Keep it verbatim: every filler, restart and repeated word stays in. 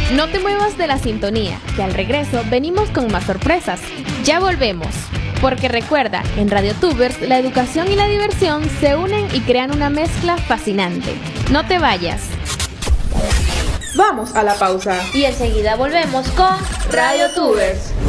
No te muevas de la sintonía, que al regreso venimos con más sorpresas. Ya volvemos, porque recuerda, en RadioTubers la educación y la diversión se unen y crean una mezcla fascinante. No te vayas. Vamos a la pausa y enseguida volvemos con RadioTubers.